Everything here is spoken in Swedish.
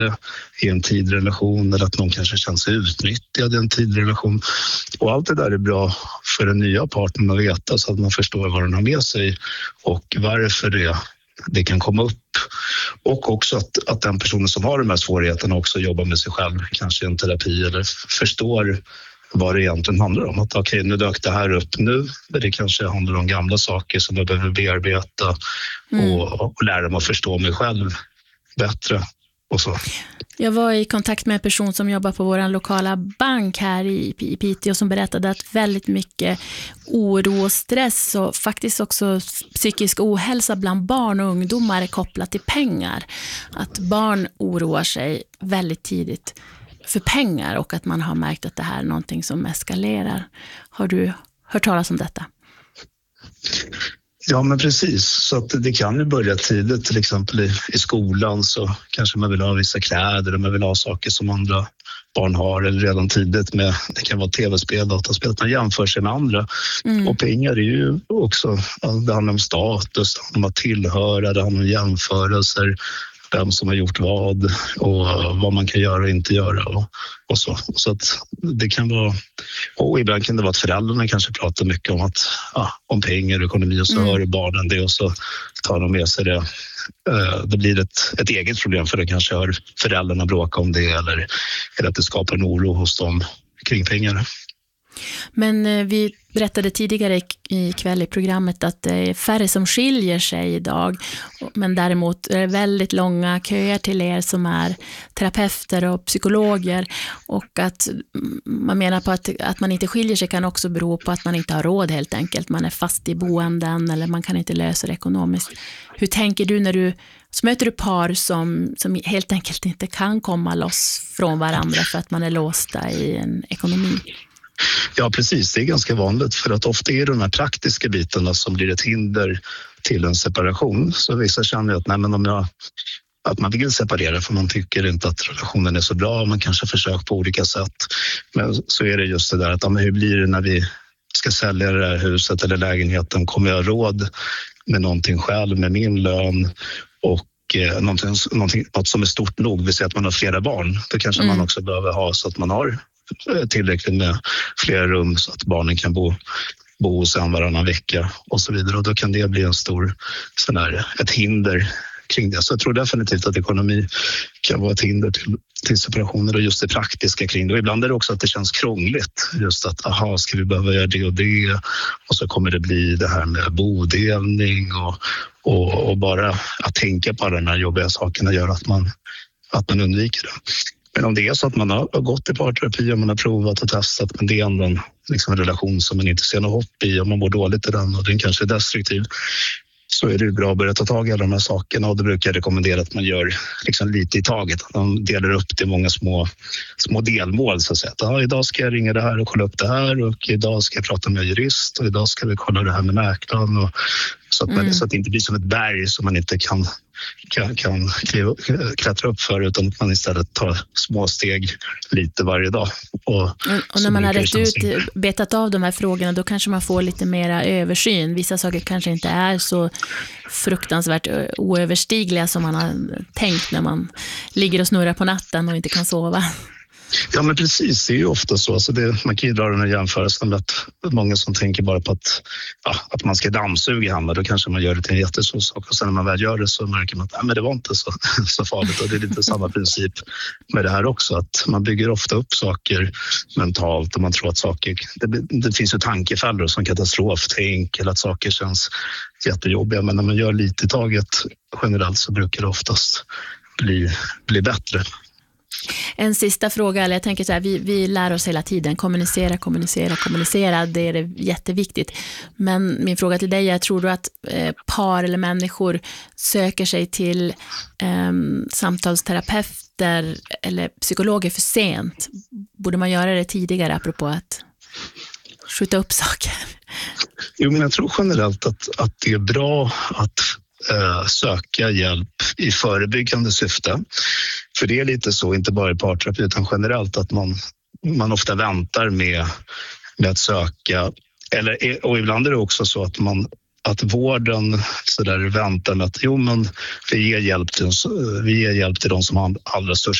i en tidig relation eller att någon kanske känner sig utnyttjad i en tidig relation. Och allt det där är bra för den nya partnern att veta så att man förstår vad den har med sig och varför det kan komma upp. Och också att den personen som har de här svårigheterna också jobbar med sig själv, kanske i en terapi eller förstår vad det egentligen handlar om. Att okej, nu dök det här upp nu. Det kanske handlar om gamla saker som jag behöver bearbeta och lära mig att förstå mig själv bättre och så. Jag var i kontakt med en person som jobbar på vår lokala bank här i Piteå som berättade att väldigt mycket oro och stress och faktiskt också psykisk ohälsa bland barn och ungdomar är kopplat till pengar. Att barn oroar sig väldigt tidigt för pengar och att man har märkt att det här är någonting som eskalerar. Har du hört talas om detta? Ja, men precis. Så att det kan ju börja tidigt, till exempel i skolan så kanske man vill ha vissa kläder och man vill ha saker som andra barn har eller redan tidigt med, det kan vara tv-spel, dataspel, man jämför sig med andra. Och pengar är ju också, det handlar om status, det handlar om att tillhöra, det handlar om jämförelser, vem som har gjort vad och vad man kan göra och inte göra och så. Så att det kan vara, och ibland kan det vara att föräldrarna kanske pratar mycket om om pengar och ekonomi och så hör barnen det och så tar de med sig det. Det blir ett eget problem för det kanske hör föräldrarna bråka om det eller att det skapar en oro hos dem kring pengar. Men vi berättade tidigare i kväll i programmet att det är färre som skiljer sig idag. Men däremot är det väldigt långa köer till er som är terapeuter och psykologer. Och att man menar på att man inte skiljer sig kan också bero på att man inte har råd helt enkelt. Man är fast i boenden eller man kan inte lösa det ekonomiskt. Hur tänker du när du möter du par som helt enkelt inte kan komma loss från varandra för att man är låsta i en ekonomi? Ja, precis. Det är ganska vanligt för att ofta är det de här praktiska bitarna som blir ett hinder till en separation. Så vissa känner att att man vill separera för man tycker inte att relationen är så bra. Man kanske försöker på olika sätt. Men så är det just det där att hur blir det när vi ska sälja det här huset eller lägenheten? Kommer jag ha råd med någonting själv, med min lön och något som är stort nog? Vi säger att man har flera barn. Då kanske man också behöver ha så att man har tillräckligt med flera rum så att barnen kan bo hos en varannan vecka och så vidare. Och då kan det bli en stor ett hinder kring det. Så jag tror definitivt att ekonomi kan vara ett hinder till separationer och just det praktiska kring det. Och ibland är det också att det känns krångligt. Just att, ska vi behöva göra det och det? Och så kommer det bli det här med bodelning och bara att tänka på alla de här jobbiga sakerna gör att man undviker det. Men om det är så att man har gått i parterapi och man har provat och testat men det är ändå en relation som man inte ser något hopp i och man mår dåligt i den och den kanske är destruktiv så är det bra att börja ta tag i alla de här sakerna och då brukar jag rekommendera att man gör lite i taget. Att man delar upp det i många små delmål så att säga. Att, idag ska jag ringa det här och kolla upp det här och idag ska jag prata med jurist och idag ska vi kolla det här med mäklaren och så att det inte blir som ett berg som man inte kan klättra upp för utan att man istället tar små steg lite varje dag. Och när man har betat av de här frågorna då kanske man får lite mera översyn. Vissa saker kanske inte är så fruktansvärt oöverstigliga som man har tänkt när man ligger och snurrar på natten och inte kan sova. Ja, men precis. Det är ju ofta så. Alltså man kan ju dra den här jämförelsen med att många som tänker bara på att man ska dammsuga hemma. Då kanske man gör det till en jättestor sak. Och sen när man väl gör det så märker man att men det var inte så farligt. Och det är lite samma princip med det här också. Att man bygger ofta upp saker mentalt och man tror att saker... Det finns ju tankefällor som katastroftänk eller att saker känns jättejobbiga. Men när man gör lite i taget generellt så brukar det oftast bli bättre. En sista fråga, eller jag tänker så här, vi lär oss hela tiden kommunicera, det är jätteviktigt. Men min fråga till dig är, tror du att par eller människor söker sig till samtalsterapeuter eller psykologer för sent? Borde man göra det tidigare apropå att skjuta upp saker? Jo, men jag tror generellt att det är bra att söka hjälp i förebyggande syfte. För det är lite så, inte bara i parterapi utan generellt att man ofta väntar med att söka. Och ibland är det också så att man att vården så där väntar med att vi ger hjälp till de som har allra störst